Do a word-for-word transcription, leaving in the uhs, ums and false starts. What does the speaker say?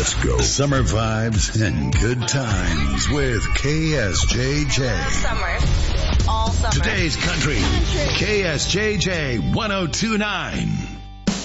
Let's go. Summer vibes and good times with K S J J. Summer. All summer. Today's country. K S J J one oh two point nine.